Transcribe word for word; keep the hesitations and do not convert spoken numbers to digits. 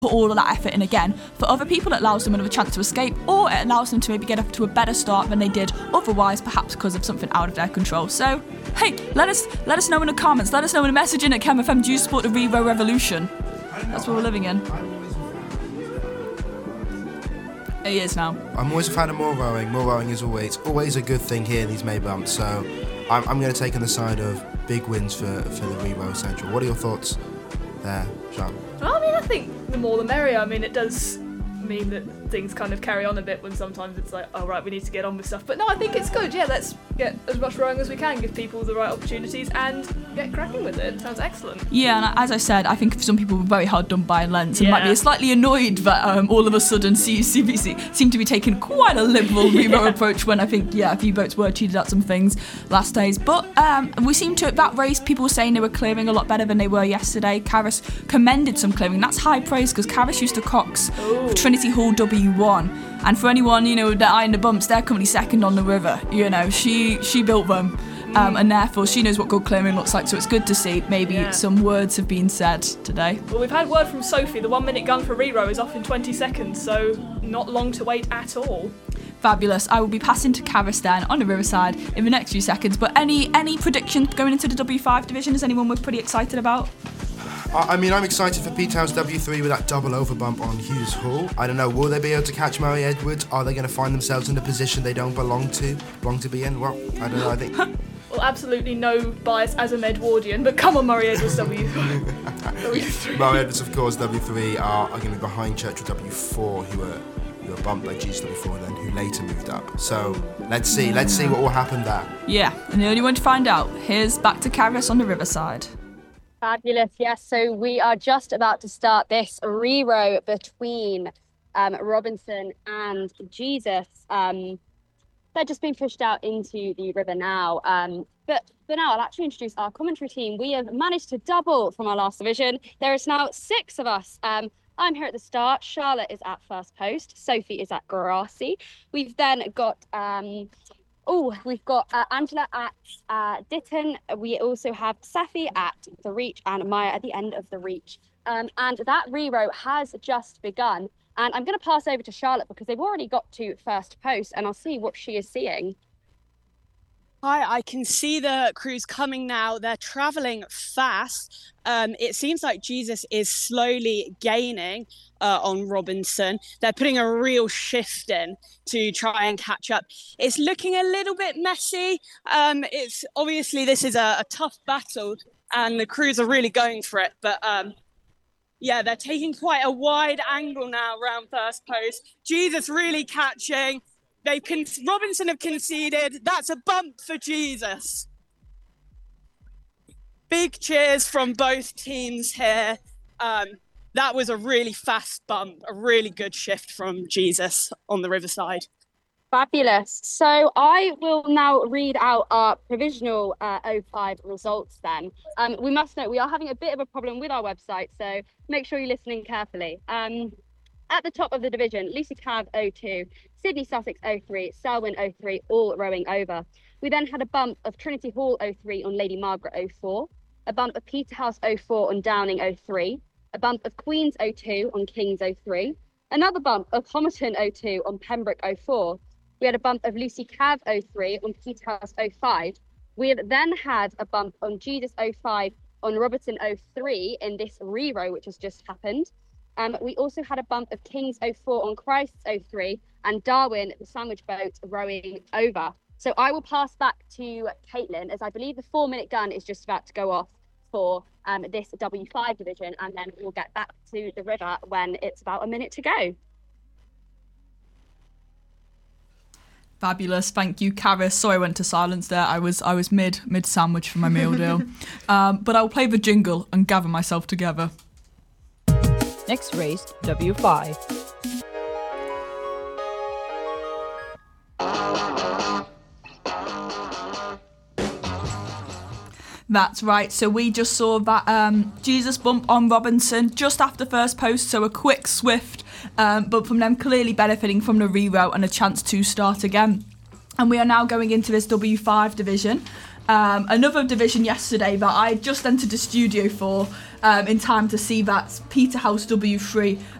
put all of that effort in again. For other people, it allows them another chance to escape, or it allows them to maybe get up to a better start than they did otherwise, perhaps because of something out of their control. So, hey, let us let us know in the comments, let us know in the messaging at Chem F M, do you support the Re-Row revolution? That's what we're living in. He is now. I'm always a fan of more rowing. More rowing is always always a good thing here in these May bumps. So I'm, I'm going to take on the side of big wins for, for the Re-Row Central. What are your thoughts there, Sean? Well, I mean, I think the more the merrier. I mean, it does mean that things kind of carry on a bit when sometimes it's like, oh right, we need to get on with stuff. But no, I think it's good. Yeah, let's get as much rowing as we can, give people the right opportunities and get cracking with it. Sounds excellent. Yeah, and as I said, I think some people were very hard done by Lent and Yeah. might be slightly annoyed that um, all of a sudden C C B C seemed to be taking quite a liberal Re-Row Yeah. approach when I think, yeah, a few boats were cheated at some things last days. But um, we seem to, that race, people were saying they were clearing a lot better than they were yesterday. Caris commended some clearing. That's high praise because Caris used to Cox Ooh. Trinity Hall W one. And for anyone, you know, that eyeing the bumps, they're currently second on the river. You know, she she built them. Um, and therefore she knows what good clearing looks like, so it's good to see maybe Yeah. some words have been said today. Well, we've had word from Sophie. The one minute gun for Re-Row is off in twenty seconds, so not long to wait at all. Fabulous. I will be passing to Caris then on the Riverside in the next few seconds. But any any predictions going into the W five division? Is anyone we're pretty excited about? I I mean, I'm excited for P-Town's W three with that double over bump on Hughes Hall. I don't know, will they be able to catch Murray Edwards? Are they going to find themselves in a position they don't belong to, belong to be in? Well, I don't know, I think... Well, absolutely no bias as a Medwardian, but come on, Murray Edwards W. W three. Murray Edwards, of course, W three are, are going to be behind Churchill W four, who were, who were bumped by G S W four then, who later moved up. So, let's see, let's see what will happen there. Yeah, and the only one to find out. Here's back to Caris on the Riverside. Fabulous, yes. So we are just about to start this Re-Row between um, Robinson and Jesus. Um, they're just being pushed out into the river now. Um, but for now, I'll actually introduce our commentary team. We have managed to double from our last division. There is now six of us. Um, I'm here at the start. Charlotte is at first post. Sophie is at Grassy. We've then got... Um, Oh, we've got uh, Angela at uh, Ditton. We also have Safi at the Reach and Maya at the end of the Reach. Um, and that Re-Row has just begun. And I'm going to pass over to Charlotte because they've already got to first post and I'll see what she is seeing. Hi, I can see the crews coming now. They're traveling fast. Um, it seems like Jesus is slowly gaining uh, on Robinson. They're putting a real shift in to try and catch up. It's looking a little bit messy. Um, it's obviously this is a, a tough battle and the crews are really going for it. But um, yeah, they're taking quite a wide angle now around first post. Jesus really catching. They con- Robinson have conceded. That's a bump for Jesus. Big cheers from both teams here. Um, that was a really fast bump, a really good shift from Jesus on the Riverside. Fabulous. So I will now read out our provisional uh, oh five results then. Um, we must note we are having a bit of a problem with our website, so make sure you're listening carefully. Um, At the top of the division, Lucy Cav oh two, Sydney Sussex oh three, Selwyn oh three, all rowing over. We then had a bump of Trinity Hall oh three on Lady Margaret oh four, a bump of Peterhouse oh four on Downing oh three, a bump of Queens oh two on Kings oh three, another bump of Homerton oh two on Pembroke oh four. We had a bump of Lucy Cav oh three on Peterhouse oh five. We have then had a bump on Jesus oh five on Robertson oh three in this Re-Row, which has just happened. Um, we also had a bump of Kings oh four on Christ's oh three and Darwin, the sandwich boat, rowing over. So I will pass back to Caitlin, as I believe the four-minute gun is just about to go off for um, this W five division, and then we'll get back to the river when it's about a minute to go. Fabulous, thank you, Caris. Sorry I went to silence there. I was I was mid mid sandwich for my meal deal. um, but I'll play the jingle and gather myself together. Next race, W five. That's right, so we just saw that um, Jesus bump on Robinson just after first post, so a quick, swift, um, but from them clearly benefiting from the Re-Row and a chance to start again. And we are now going into this W five division. um, another division yesterday that I just entered the studio for um, in time to see that Peterhouse W three